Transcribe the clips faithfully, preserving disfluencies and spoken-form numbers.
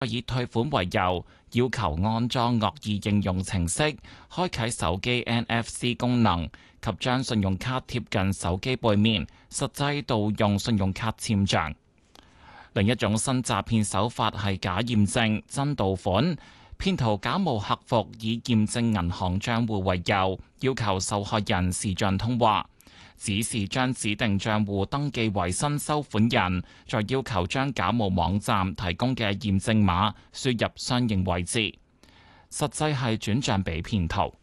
以退款為由，要求安裝惡意應用程式，開啟手機 N F C 功能及將信用卡貼近手機背面，實際盜用信用卡簽賬。另一種新詐騙手法係假驗證真盜款，騙徒假冒客服以驗證銀行帳戶為由，要求受害人視像通話，指示將指定帳戶登記為新收款人，再要求將假冒網站提供嘅驗證碼輸入相應位置，實際係轉帳俾騙徒。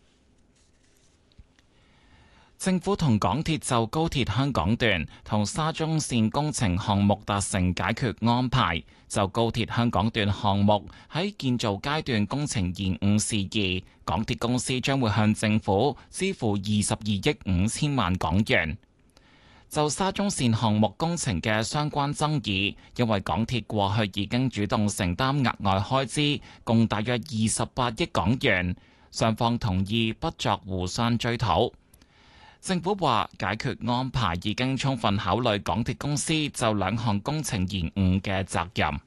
政府同港鐵就高鐵香港段同沙中線工程項目達成解決安排，就高鐵香港段項目喺建造階段工程延誤事宜，港鐵公司將會向政府支付二十二億五千萬港元。就沙中線項目工程嘅相關爭議，因為港鐵過去已經主動承擔額外開支，共大約二十八億港元，雙方同意不作互相追討。政府話解決安排已經充分考慮港鐵公司就兩項工程延誤嘅責任。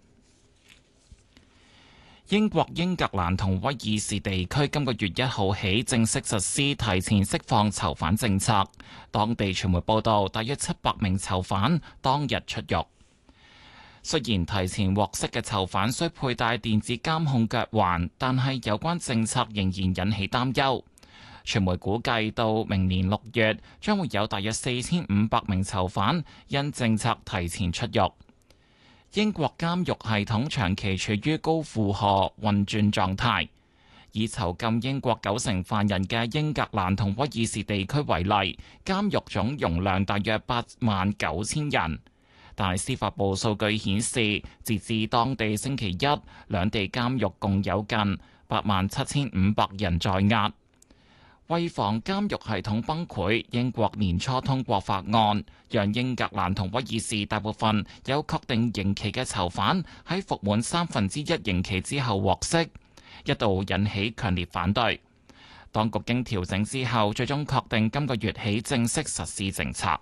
英國、英格蘭同威爾士地區今個月一號起正式實施提前釋放囚犯政策。當地傳媒報道，大約七百名囚犯當日出獄。雖然提前獲釋嘅囚犯需佩戴電子監控腳環，但係有關政策仍然引起擔憂。傳媒估計到明年六月，將會有大約四千五百名囚犯因政策提前出獄。英國監獄系統長期處於高負荷運轉狀態。以囚禁英國九成犯人嘅英格蘭同威爾士地區為例，監獄總容量大約八萬九千人。但係司法部數據顯示，截至當地星期一，兩地監獄共有近八萬七千五百人在押。為防監獄系統崩潰，英國年初通過法案，讓英格蘭同威爾士大部分有確定刑期嘅囚犯喺服滿三分之一刑期之後獲釋，一度引起強烈反對。當局經調整之後，最終確定今個月起正式實施政策。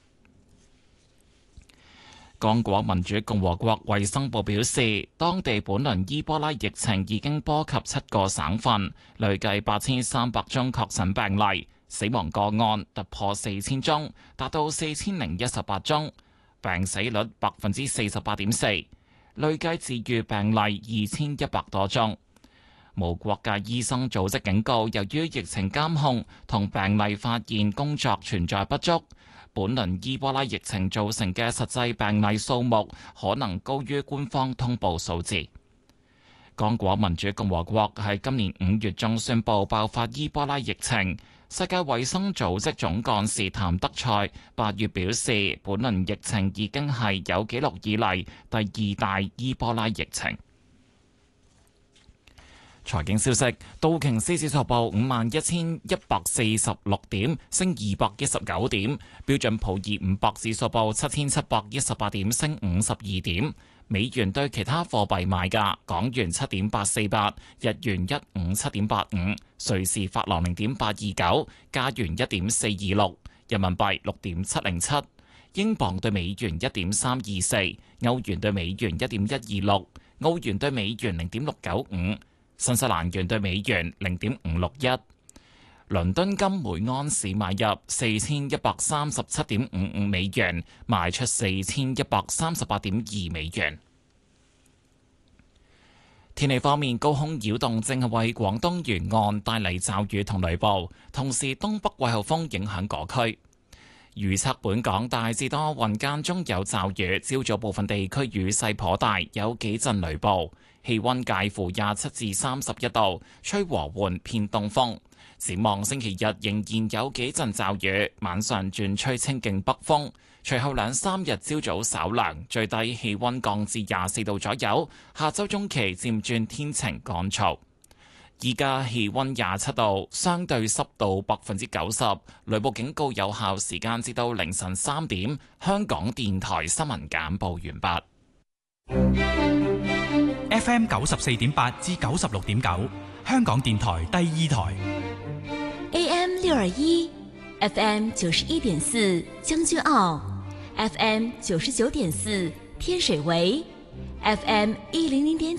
剛果民主共和國衛生部表示，當地本輪伊波拉疫情已經波及七個省份，累計八千三百宗確診病例，死亡個案突破四千宗，達到四千零一十八宗，病死率百分之四十八點四，累計治癒病例二千一百多宗。無國界醫生組織警告，由於疫情監控同病例發現工作存在不足，本輪伊波拉疫情造成嘅實際病例數目可能高於官方通報數字。剛果民主共和國喺今年五月中宣布爆發伊波拉疫情。世界衛生組織總幹事譚德塞八月表示，本輪疫情已經係有紀錄以嚟第二大伊波拉疫情。財經消息，道瓊斯指數報五萬一千一百四十六點，升二百一十九點；標準普爾五百指數報七千七百一十八點，升五十二點。美元對其他貨幣賣價：港元七點八四八，日元一五七點八五，瑞士法郎零點八二九，加元一點四二六，人民幣六點七零七，英鎊對美元一點三二四，歐元對美元一點一二六，澳元對美元零點六九五。新西蘭元對美元零點五六一，倫敦金每安士買入四千一百三十七點五五美元，賣出四千一百三十八點二美元。天氣方面，高空擾動正係為廣東沿岸帶嚟驟雨同雷暴，同時東北季候風影響嗰區。預測本港大致多雲間中有驟雨，朝早部分地區雨勢頗大，有幾陣雷暴。氣溫介乎廿七至三十一度，吹和緩偏東風。展望星期日仍然有幾陣驟雨，晚上轉吹清勁北風。隨後兩三日朝早稍涼，最低氣溫降至廿四度左右。下周中期漸轉天晴乾燥。依家氣溫廿七度，相對濕度百分之九十，雷暴警告有效時間至到凌晨三點。香港電台新聞簡報完畢。 F M 九十四點八至九十六點九，香港電台第二台。 A M 六二一，F M 九十一點四，將軍澳 ，F M 九十九點四，天水圍 F M 一零零點